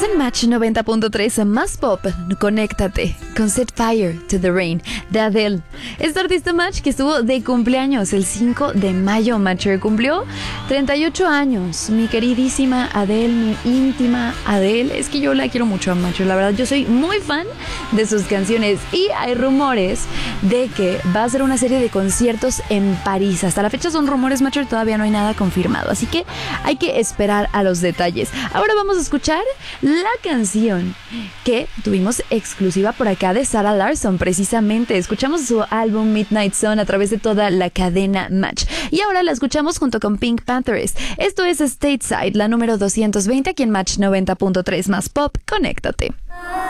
Estás en Match 90.3 más pop. Conéctate con Set Fire to the Rain de Adele. Esta artista Match que estuvo de cumpleaños el 5 de mayo. Match cumplió 38 años. Mi queridísima Adele, mi íntima Adele. Es que yo la quiero mucho a Match. La verdad, yo soy muy fan de sus canciones. Y hay rumores de que va a hacer una serie de conciertos en París. Hasta la fecha son rumores, Match. Todavía no hay nada confirmado. Así que hay que esperar a los detalles. Ahora vamos a escuchar la canción que tuvimos exclusiva por acá de Sarah Larsson. Precisamente escuchamos su álbum Midnight Sun a través de toda la cadena Match, y ahora la escuchamos junto con Pink Panthers. Esto es Stateside, la número 220 aquí en Match 90.3 más pop. Conéctate.